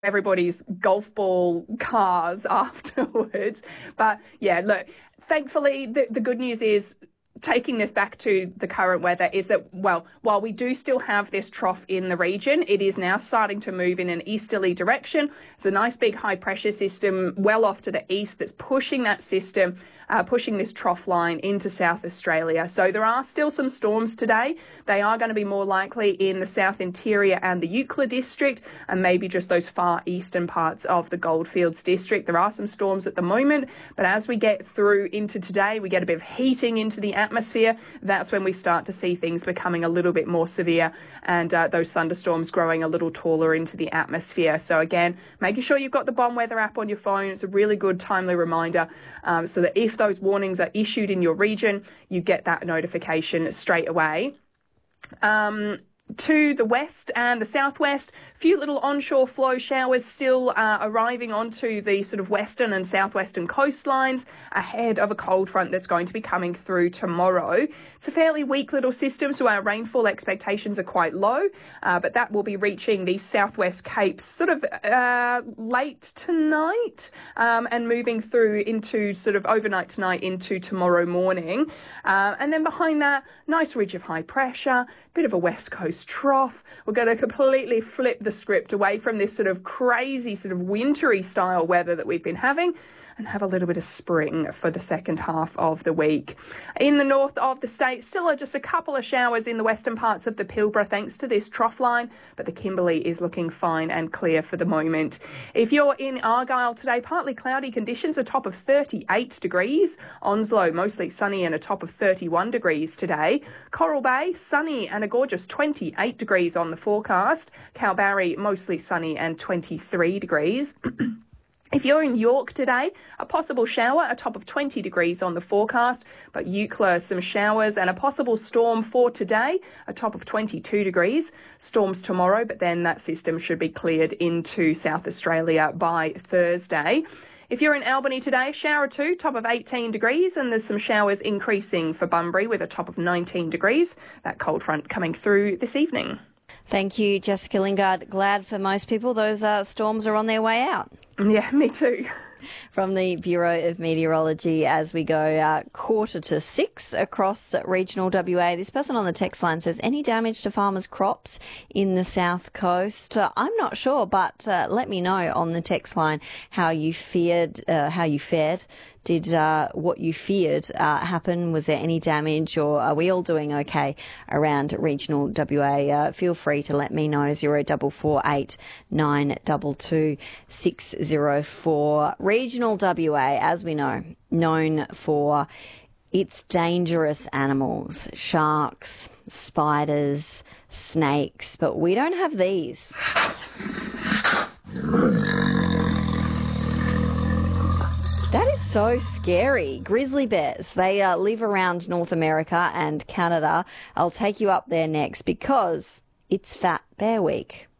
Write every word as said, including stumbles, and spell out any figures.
everybody's golf ball cars afterwards. But yeah, look, thankfully the, the good news is, taking this back to the current weather, is that, well, while we do still have this trough in the region, it is now starting to move in an easterly direction. It's a nice big high pressure system well off to the east that's pushing that system, uh, pushing this trough line into South Australia. So there are still some storms today. They are going to be more likely in the South Interior and the Eucla district, and maybe just those far eastern parts of the Goldfields district. There are some storms at the moment, but as we get through into today, we get a bit of heating into the atmosphere. atmosphere, that's when we start to see things becoming a little bit more severe and uh, those thunderstorms growing a little taller into the atmosphere. So again, making sure you've got the Bomb Weather app on your phone. It's a really good timely reminder um, so that if those warnings are issued in your region, you get that notification straight away. Um, To the west and the southwest, a few little onshore flow showers still uh, arriving onto the sort of western and southwestern coastlines ahead of a cold front that's going to be coming through tomorrow. It's a fairly weak little system, so our rainfall expectations are quite low, uh, but that will be reaching the southwest capes sort of uh, late tonight um, and moving through into sort of overnight tonight into tomorrow morning. Uh, and then behind that, nice ridge of high pressure, bit of a west coast trough. We're going to completely flip the script away from this sort of crazy sort of wintry style weather that we've been having and have a little bit of spring for the second half of the week. In the north of the state, still are just a couple of showers in the western parts of the Pilbara thanks to this trough line, but the Kimberley is looking fine and clear for the moment. If you're in Argyle today, partly cloudy conditions, a top of thirty-eight degrees. Onslow, mostly sunny and a top of thirty-one degrees today. Coral Bay, sunny and a gorgeous twenty-eight degrees on the forecast. Kalbarri, mostly sunny and twenty-three degrees. If you're in York today, a possible shower, a top of twenty degrees on the forecast, but Eucla, some showers and a possible storm for today, a top of twenty-two degrees. Storms tomorrow, but then that system should be cleared into South Australia by Thursday. If you're in Albany today, shower two, top of eighteen degrees, and there's some showers increasing for Bunbury with a top of nineteen degrees. That cold front coming through this evening. Thank you, Jessica Lingard. Glad for most people those uh, storms are on their way out. Yeah, me too. From the Bureau of Meteorology as we go uh, quarter to six across regional W A. This person on the text line says, any damage to farmers' crops in the south coast? Uh, I'm not sure, but uh, let me know on the text line how you feared, uh, how you fared. Did uh, what you feared uh, happen? Was there any damage, or are we all doing okay around regional W A? Uh, feel free to let me know. Zero double four eight nine double two six zero four. Regional W A, as we know, known for its dangerous animals, sharks, spiders, snakes, but we don't have these. That is so scary. Grizzly bears, they uh, live around North America and Canada. I'll take you up there next because it's Fat Bear Week.